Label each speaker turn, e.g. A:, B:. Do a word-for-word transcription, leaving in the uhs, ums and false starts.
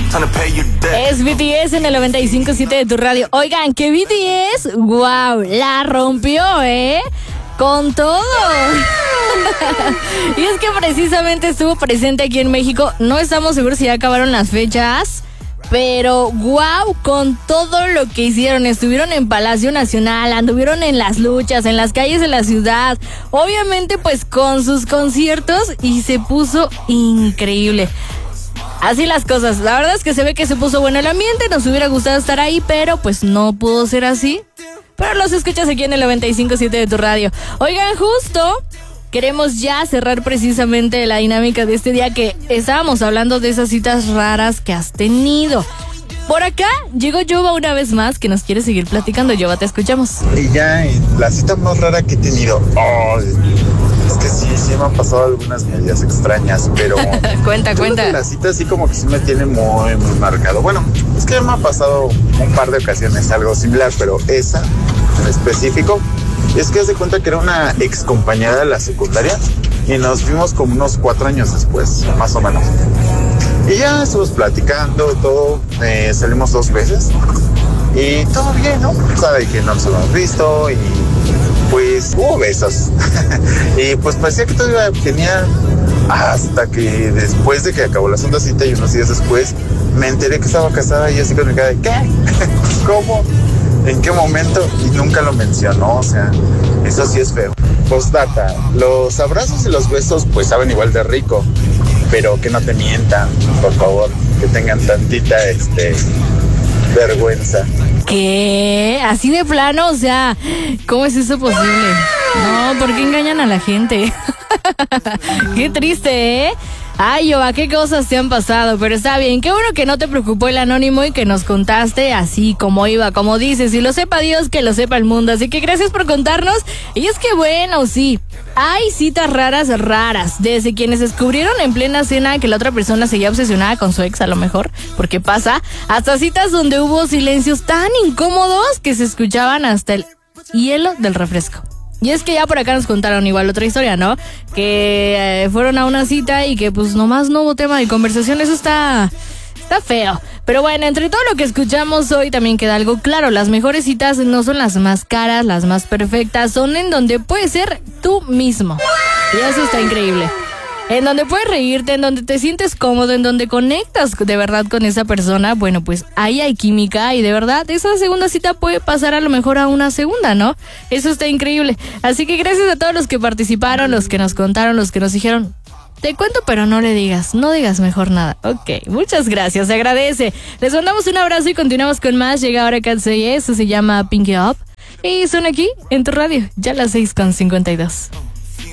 A: Es B T S en el noventa y cinco punto siete de tu radio. Oigan, que B T S, wow, la rompió, ¿eh? Con todo. Y es que precisamente estuvo presente aquí en México. No estamos seguros si ya acabaron las fechas, pero wow, con todo lo que hicieron. Estuvieron en Palacio Nacional, anduvieron en las luchas, en las calles de la ciudad, obviamente pues con sus conciertos, y se puso increíble. Así las cosas, la verdad es que se ve que se puso bueno el ambiente. Nos hubiera gustado estar ahí, pero pues no pudo ser así. Pero los escuchas aquí en el noventa y cinco punto siete de tu radio. Oigan, justo queremos ya cerrar precisamente la dinámica de este día, que estábamos hablando de esas citas raras que has tenido. Por acá llegó Yoba una vez más, que nos quiere seguir platicando. Yoba, te escuchamos.
B: Y ya, la cita más rara que he tenido, oh, es que sí, sí me han pasado algunas medidas extrañas, pero
A: cuenta, cuenta.
B: La cita sí como que sí me tiene muy, muy marcado. Bueno, es que me ha pasado un par de ocasiones algo similar, pero esa en específico, es que haz de cuenta que era una ex compañera de la secundaria y nos vimos como unos cuatro años después, más o menos. Y ya estuvimos platicando, todo, eh, salimos dos veces y todo bien, ¿no? Sabe que no nos habíamos visto y pues hubo besos. Y pues parecía que todo iba genial, hasta que después de que acabó la segunda cita y unos días después me enteré que estaba casada y así con mi cara de ¿qué? ¿Cómo? ¿En qué momento? Y nunca lo mencionó, o sea, eso sí es feo. Postdata, los abrazos y los besos pues saben igual de rico, pero que no te mientan, por favor, que tengan tantita, este, vergüenza.
A: ¿Qué? ¿Así de plano? O sea, ¿cómo es eso posible? No, ¿por qué engañan a la gente? Qué triste, ¿eh? Ay, Yoba, qué cosas te han pasado, pero está bien. Qué bueno que no te preocupó el anónimo y que nos contaste así como iba, como dices. Y lo sepa Dios, que lo sepa el mundo. Así que gracias por contarnos. Y es que bueno, sí, hay citas raras, raras. Desde quienes descubrieron en plena cena que la otra persona seguía obsesionada con su ex, a lo mejor, porque pasa, hasta citas donde hubo silencios tan incómodos que se escuchaban hasta el hielo del refresco. Y es que ya por acá nos contaron igual otra historia, ¿no? Que eh, fueron a una cita y que pues nomás no hubo tema de conversación. Eso está, está feo. Pero bueno, entre todo lo que escuchamos hoy también queda algo claro. Las mejores citas no son las más caras, las más perfectas. Son en donde puedes ser tú mismo. Y eso está increíble. En donde puedes reírte, en donde te sientes cómodo, en donde conectas de verdad con esa persona. Bueno, pues ahí hay química y de verdad esa segunda cita puede pasar a lo mejor a una segunda, ¿no? Eso está increíble. Así que gracias a todos los que participaron, los que nos contaron, los que nos dijeron, te cuento pero no le digas, no digas mejor nada. Ok, muchas gracias, se agradece. Les mandamos un abrazo y continuamos con más. Llega ahora Katseye, eso se llama Pink It Up. Y son aquí en tu radio, ya las seis con cincuenta y dos.